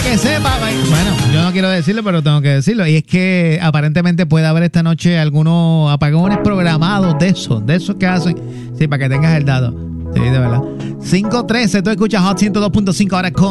que sepa, bueno, yo no quiero decirlo, pero tengo que decirlo. Y es que aparentemente puede haber esta noche algunos apagones programados de esos que hacen. Sí, para que tengas el dato. Sí, de verdad. 5:13, tú escuchas Hot 102.5 ahora con